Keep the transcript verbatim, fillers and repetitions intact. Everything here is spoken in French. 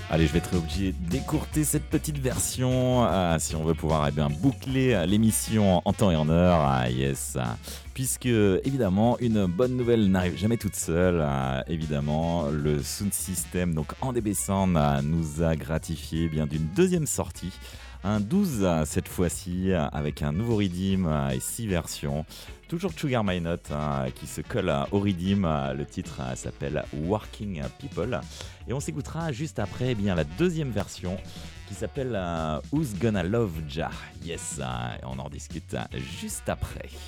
Allez, je vais être obligé d'écourter cette petite version euh, si on veut pouvoir eh bien, boucler euh, l'émission en temps et en heure. Ah, yes. Puisque, évidemment, une bonne nouvelle n'arrive jamais toute seule. Euh, évidemment, le Sound System, donc en D B Sound, euh, nous a gratifié eh bien d'une deuxième sortie. Un douze euh, cette fois-ci, euh, avec un nouveau Redeem euh, et six versions. Toujours Sugar My Note hein, qui se colle euh, au Redeem. Euh, le titre euh, s'appelle Working People. Et on s'écoutera juste après eh bien, la deuxième version qui s'appelle euh, Who's Gonna Love Ja. Yes, euh, on en discute euh, juste après.